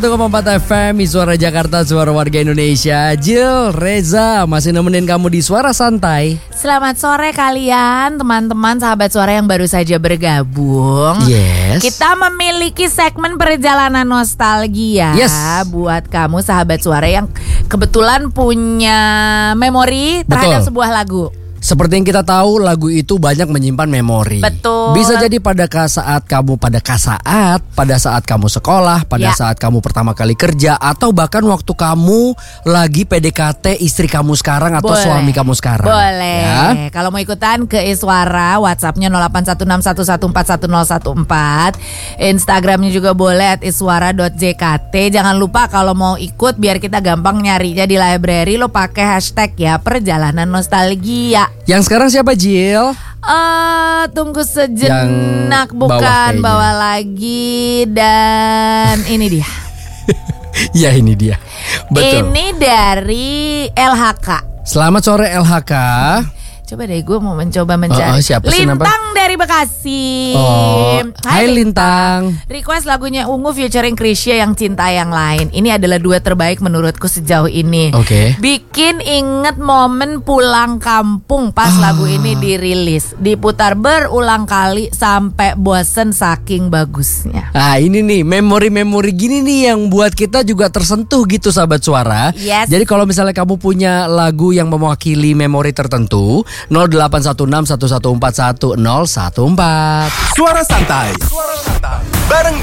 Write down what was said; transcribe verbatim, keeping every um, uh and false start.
satu koma empat F M, Suara Jakarta, suara warga Indonesia. Jill, Reza masih nemenin kamu di Suara Santai. Selamat sore kalian, teman-teman sahabat suara yang baru saja bergabung. Yes. Kita memiliki segmen perjalanan nostalgia. Yes. Buat kamu sahabat suara yang kebetulan punya memori terhadap Betul. sebuah lagu. Seperti yang kita tahu, lagu itu banyak menyimpan memori. Betul. Bisa jadi pada saat kamu pada saat pada saat kamu sekolah, pada Ya. saat kamu pertama kali kerja, atau bahkan waktu kamu lagi P D K T istri kamu sekarang atau Boleh. suami kamu sekarang. Boleh. Ya. Kalau mau ikutan ke Iswara, WhatsAppnya nol delapan satu enam satu satu empat satu nol satu empat. Instagramnya juga boleh at iswara dot j k t. Jangan lupa kalau mau ikut biar kita gampang nyarinya di library, lo pakai hashtag ya perjalanan nostalgia. Yang sekarang siapa, Jill? Eh, tunggu sejenak, Yang bawah bukan kayaknya. bawa lagi dan ini dia. Ya ini dia. Betul. Ini dari L H K. Selamat sore L H K. Coba deh gue mau mencoba mencari. Oh, oh, siapa sih, Lintang nama? dari Bekasi. Oh, hai Lintang. Request lagunya Ungu featuring Krisya yang Cinta Yang Lain. Ini adalah dua terbaik menurutku sejauh ini. Oke. Bikin inget momen pulang kampung pas Ah. lagu ini dirilis. Diputar berulang kali sampai bosen saking bagusnya. Nah ini nih memori-memori gini nih yang buat kita juga tersentuh gitu sahabat suara. Yes. Jadi kalau misalnya kamu punya lagu yang mewakili memori tertentu, nol delapan satu enam satu satu empat satu nol satu empat. Suara Santai. Suara Santai. Bareng